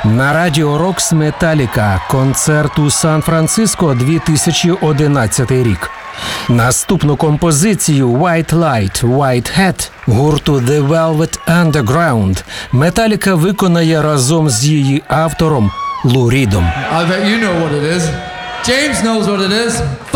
На Радіо Рокс Металіка. Концерт у Сан-Франциско 2011 рік. Наступну композицію «White Light, White Hat» гурту The Velvet Underground Металіка виконає разом з її автором Лу Рідом. I bet you know what it is. James knows what it is.